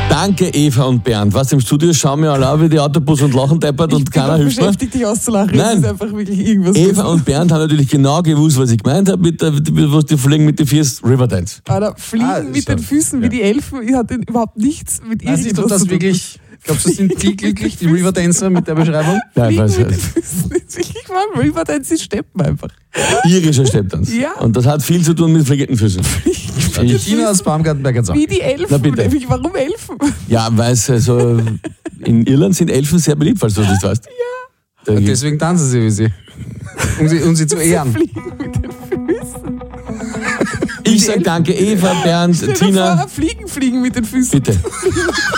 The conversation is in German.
Danke, Eva und Bernd. Was im Studio schauen wir alle an wie die Autobus und lachen deppert und keiner hilft mir. Beschäftigt dich auszulachen. Nein. Das ist einfach wirklich irgendwas. Eva und Bernd haben natürlich genau gewusst, was ich gemeint habe, was die fliegen mit den Füßen, Riverdance. Alter, fliegen mit den Füßen wie die Elfen hat überhaupt nichts mit Weiß nicht, ob irgendwas das zu tun. wirklich... Glaubst du, das sind die glücklich, die Riverdancer mit der Beschreibung? Ja, ich Fliegen weiß mit den nicht. Füßen ist wirklich wahr. Riverdance ist Steppen einfach. Irischer Stepptanz. Ja. Und das hat viel zu tun mit fliegenden Füßen. Die China aus Baumgartenberg jetzt auch. Wie die Elfen. Na bitte. Warum Elfen? Ja, weil es also in Irland sind Elfen sehr beliebt, falls du das nicht weißt. Ja. Und deswegen tanzen sie wie sie. Um sie zu ehren. Fliegen mit den Füßen. Ich sage danke, Eva, Bernd, Stell dir Tina. vor, Fliegen mit den Füßen. Bitte.